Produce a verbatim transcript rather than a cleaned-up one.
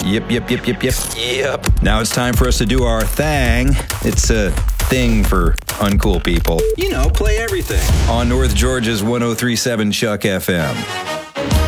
Yep, yep, yep, yep, yep. Yep. Now it's time for us to do our thing. It's a thing for uncool people. You know, play everything. On North Georgia's one oh three point seven Chuck F M.